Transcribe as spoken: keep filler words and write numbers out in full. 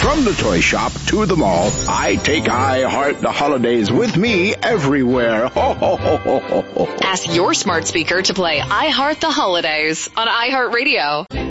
From the toy shop to the mall, I take I Heart the Holidays with me everywhere. Ho, ho, ho, ho, ho, ho. Ask your smart speaker to play I Heart the Holidays on iHeartRadio.